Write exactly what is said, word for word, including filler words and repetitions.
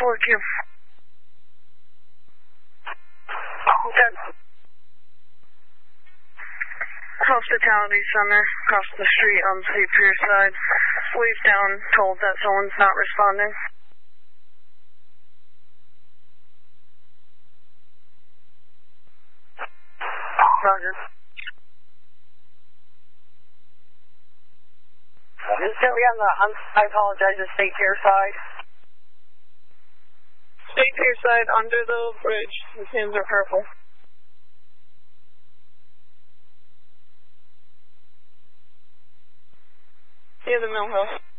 four Q. Okay. Hospitality Center across the street on Saint Pier side. Wave down, told that someone's not responding. Roger. This is Joey on the, I'm, I apologize, the Saint Pier side. Saint Pier side, under the bridge. His hands are purple. Near the mill house.